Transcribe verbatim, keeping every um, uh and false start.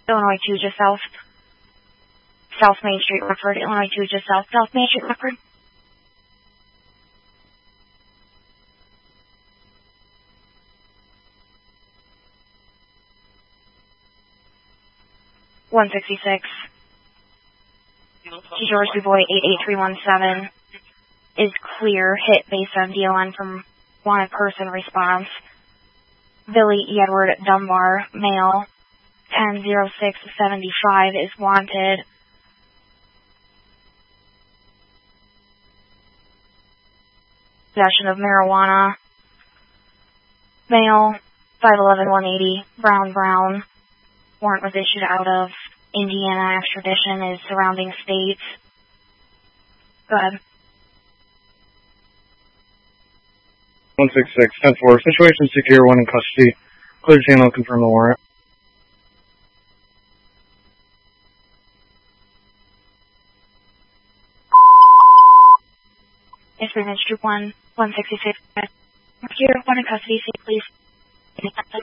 Illinois two just south. South Main Street, Rockford. Illinois two just south. South Main Street, Rockford. one sixty-six. George B. Boy eight eight three one seven is clear. Hit based on D O N from wanted person response. Billy E. Edward Dunbar, male, ten oh six seventy-five is wanted. Possession of marijuana. Male, five eleven one eighty, Brown Brown. Warrant was issued out of Indiana. Extradition is surrounding states. Go ahead. one six six, ten four. Situation secure, one in custody. Clear channel, confirm the warrant. Experiment Troop one, one sixty-six. Here, one in custody, say please.